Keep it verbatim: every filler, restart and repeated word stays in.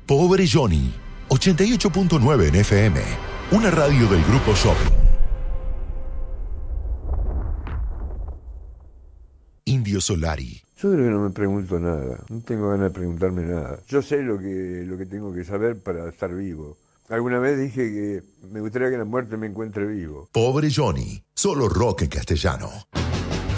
Pobre Johnny, ochenta y ocho punto nueve en F M, una radio del Grupo Shopping. Indio Solari. Yo creo que no me pregunto nada, no tengo ganas de preguntarme nada. Yo sé lo que, lo que tengo que saber para estar vivo. Alguna vez dije que me gustaría que la muerte me encuentre vivo. Pobre Johnny, solo rock en castellano.